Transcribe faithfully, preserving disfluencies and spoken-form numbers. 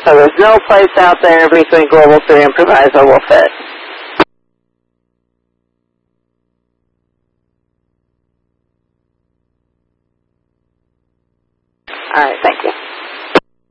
So there's no place out there between Global three and Proviso will fit. All right, thank you.